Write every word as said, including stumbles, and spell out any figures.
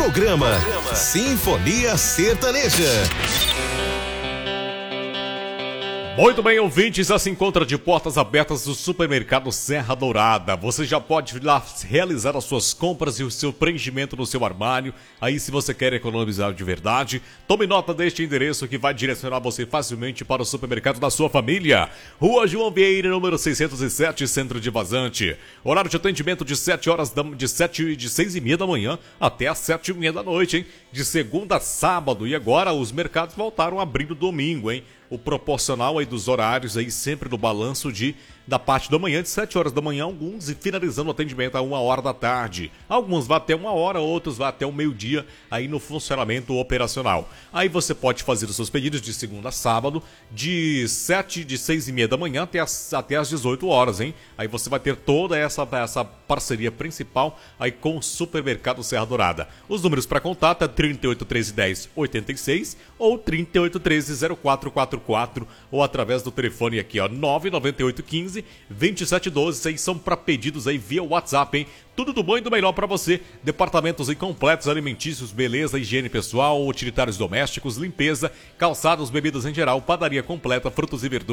Programa Sinfonia Sertaneja. Muito bem, ouvintes, já se encontra de portas abertas do Supermercado Serra Dourada. Você já pode ir lá realizar as suas compras e o seu preenchimento no seu armário. Aí, se você quer economizar de verdade, tome nota deste endereço que vai direcionar você facilmente para o supermercado da sua família. Rua João Vieira, número seiscentos e sete, Centro de Vazante. Horário de atendimento de sete horas da, de sete de seis e meia da manhã até às sete e meia da noite, hein? De segunda a sábado. E agora os mercados voltaram a abrir no domingo, hein? O proporcional aí dos horários aí sempre no balanço de da parte da manhã, de sete horas da manhã, alguns, e finalizando o atendimento a uma hora da tarde. Alguns vão até uma hora, outros vão até o meio-dia aí no funcionamento operacional. Aí você pode fazer os seus pedidos de segunda a sábado, de sete, de seis e meia da manhã até as, até as dezoito horas, hein? Aí você vai ter toda essa, essa parceria principal aí com o Supermercado Serra Dourada. Os números para contato é trinta e oito, treze, dez, oitenta e seis ou trinta e oito, treze, zero quatro quatro quatro ou através do telefone aqui, ó, nove nove oito um cinco, dois sete um dois, aí são para pedidos aí via WhatsApp, hein? Tudo do bom e do melhor para você. Departamentos incompletos, alimentícios, beleza, higiene pessoal, utilitários domésticos, limpeza, calçados, bebidas em geral, padaria completa, frutos e verduras.